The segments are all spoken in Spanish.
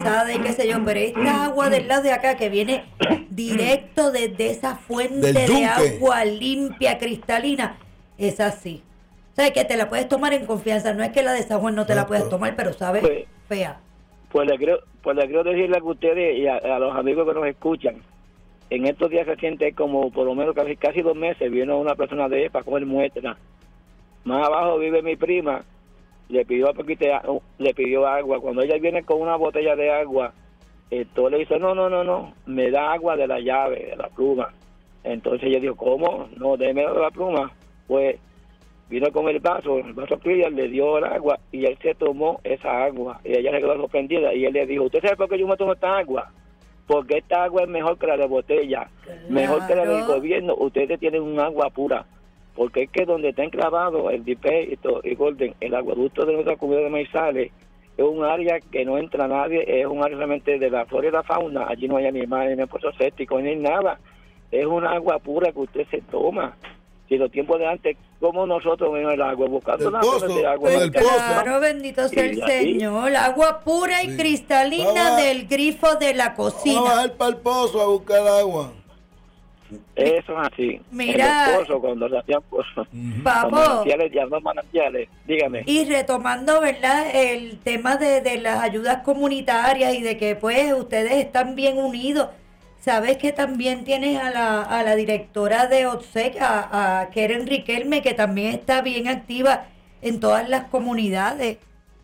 pesada y qué sé yo, pero esta agua del lado de acá que viene directo desde esa fuente de agua limpia, cristalina, es así. O sea, que te la puedes tomar en confianza, no es que la de San Juan no te la puedas tomar, pero sabe fea. Pues le quiero decirle a ustedes y a los amigos que nos escuchan, en estos días recientes, como por lo menos casi 2 meses, vino una persona de para coger muestra. Más abajo vive mi prima, le pidió agua. Cuando ella viene con una botella de agua, entonces le dice, no, me da agua de la llave, de la pluma. Entonces ella dijo, ¿cómo? No, déme la pluma. Pues vino con el vaso clear, le dio el agua y él se tomó esa agua. Y ella se quedó sorprendida y él le dijo, ¿usted sabe por qué yo me tomo esta agua? Porque esta agua es mejor que la de botella, mejor que la del gobierno. Ustedes tienen un agua pura. Porque es que donde está enclavado el DP y Golden, el acueducto de nuestra comunidad de Maizales, es un área que no entra nadie, es un área realmente de la flora y la fauna. Allí no hay animales, no hay pozos sépticos, ni nada. Es un agua pura que usted se toma. Si los tiempos de antes, como nosotros vemos el agua, buscando una fuente de agua. Pues claro, bendito sea el Señor. Agua pura y cristalina del grifo de la cocina. Vamos a bajar para el pozo a buscar agua. Eso es así. Mira, en los pozos, cuando se hacían pozos. Papo, manantiales, dígame. Y retomando, ¿verdad?, el tema de las ayudas comunitarias y de que pues ustedes están bien unidos. Sabes que también tienes a la directora de OTSEC, a Keren Riquelme, que también está bien activa en todas las comunidades.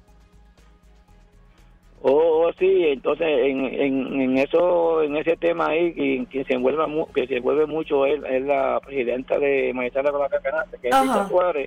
Sí, entonces en ese tema ahí que se envuelve mucho es la presidenta de Maizales de la Cacanate, que es Rita Suárez,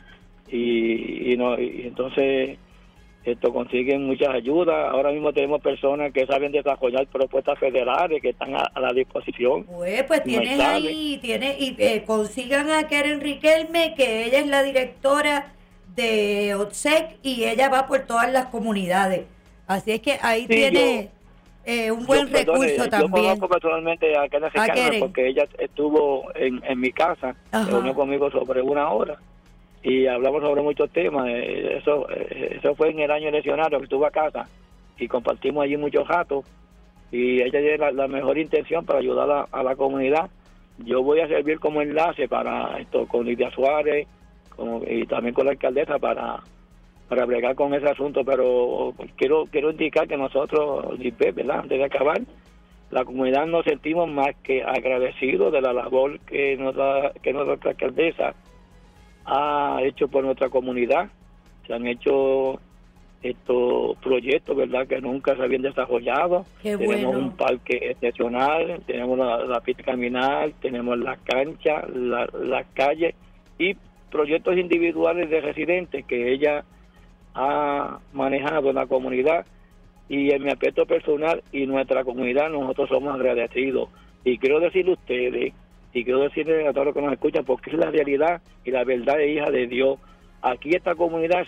y entonces consiguen muchas ayudas. Ahora mismo tenemos personas que saben desarrollar propuestas federales que están a la disposición. Pues tienes ahí, consigan a Keren Riquelme, que ella es la directora de OTSEC y ella va por todas las comunidades. Así es que ahí tiene un buen recurso también. Yo conozco personalmente a Keren porque ella estuvo en mi casa, se reunió conmigo sobre 1 hora y hablamos sobre muchos temas. Eso fue en el año eleccionario que estuve a casa y compartimos allí muchos ratos y ella tiene la mejor intención para ayudar a la comunidad. Yo voy a servir como enlace para esto con Lidia Suárez y también con la alcaldesa para bregar con ese asunto, pero quiero indicar que nosotros, ¿verdad?, antes de acabar, la comunidad nos sentimos más que agradecidos de la labor que nuestra alcaldesa ha hecho por nuestra comunidad. Se han hecho estos proyectos, ¿verdad?, que nunca se habían desarrollado. Tenemos un parque excepcional, tenemos la pista caminal, tenemos las canchas, las calles y proyectos individuales de residentes que ella ha manejado en la comunidad, y en mi aspecto personal y nuestra comunidad nosotros somos agradecidos. Y quiero decirle a ustedes y quiero decirle a todos los que nos escuchan, porque es la realidad y la verdad es hija de Dios. Aquí esta comunidad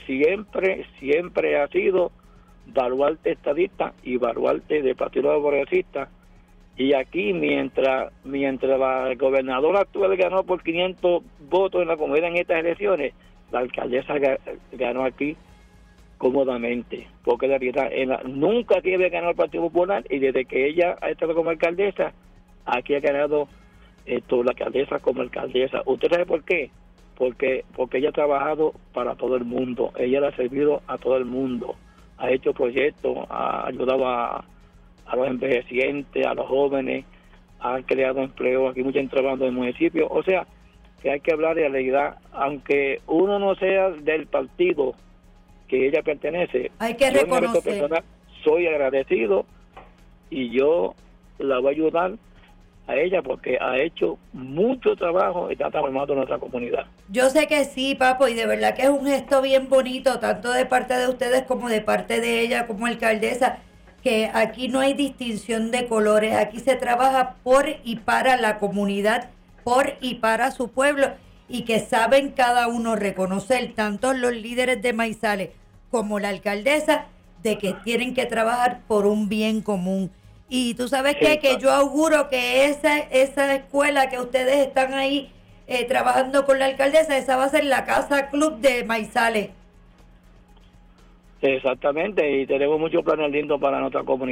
siempre ha sido baluarte estadista y baluarte del Partido Progresista, y aquí mientras la gobernadora actual ganó por 500 votos en la comunidad en estas elecciones, la alcaldesa ganó aquí cómodamente, porque la realidad nunca aquí había ganado el Partido Popular, y desde que ella ha estado como alcaldesa, aquí ha ganado la alcaldesa como alcaldesa. ¿Usted sabe por qué? Porque ella ha trabajado para todo el mundo, ella le ha servido a todo el mundo, ha hecho proyectos, ha ayudado a los envejecientes, a los jóvenes, ha creado empleo, aquí mucha gente trabajando en el municipio. O sea, que hay que hablar de la realidad, aunque uno no sea del partido que ella pertenece, hay que reconocer. Soy agradecido y yo la voy a ayudar a ella porque ha hecho mucho trabajo y está transformando nuestra comunidad. Yo sé que sí, Papo, y de verdad que es un gesto bien bonito, tanto de parte de ustedes como de parte de ella como alcaldesa, que aquí no hay distinción de colores, aquí se trabaja por y para la comunidad, por y para su pueblo, y que saben cada uno reconocer, tanto los líderes de Maizales como la alcaldesa, de que tienen que trabajar por un bien común. Y tú sabes que yo auguro que esa escuela que ustedes están ahí trabajando con la alcaldesa, esa va a ser la casa club de Maizales. Exactamente, y tenemos muchos planes lindos para nuestra comunidad.